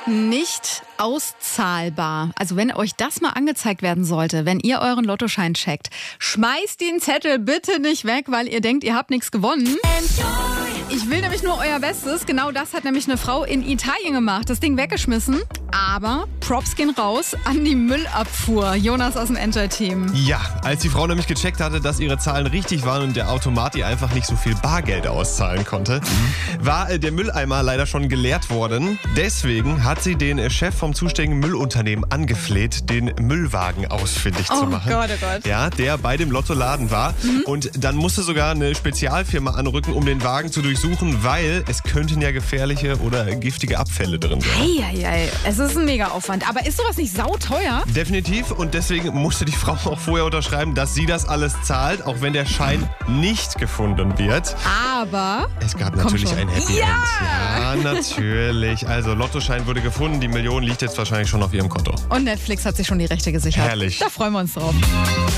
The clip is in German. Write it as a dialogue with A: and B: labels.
A: Nicht auszahlbar. Also wenn euch das mal angezeigt werden sollte, wenn ihr euren Lottoschein checkt, schmeißt den Zettel bitte nicht weg, weil ihr denkt, ihr habt nichts gewonnen. Ich will nämlich nur euer Bestes. Genau das hat nämlich eine Frau in Italien gemacht. Das Ding weggeschmissen. Aber Props gehen raus an die Müllabfuhr. Jonas aus dem Enjoy-Team.
B: Ja, als die Frau nämlich gecheckt hatte, dass ihre Zahlen richtig waren und der Automat ihr einfach nicht so viel Bargeld auszahlen konnte, war der Mülleimer leider schon geleert worden. Deswegen hat sie den Chef vom zuständigen Müllunternehmen angefleht, den Müllwagen ausfindig zu machen.
A: Oh Gott.
B: Ja, der bei dem Lottoladen war. Und dann musste sogar eine Spezialfirma anrücken, um den Wagen zu durchsuchen, weil es könnten ja gefährliche oder giftige Abfälle drin sein.
A: Hey. Es ist ein Mega-Aufwand. Aber ist sowas nicht sauteuer?
B: Definitiv, und deswegen musste die Frau auch vorher unterschreiben, dass sie das alles zahlt, auch wenn der Schein nicht gefunden wird.
A: Aber
B: Es gab natürlich
A: schon.
B: ein Happy
A: Ja!
B: End. Ja, natürlich. Also Lottoschein wurde gefunden, die Million liegt jetzt wahrscheinlich schon auf ihrem Konto.
A: Und Netflix hat sich schon die Rechte gesichert.
B: Herrlich.
A: Da freuen wir uns drauf.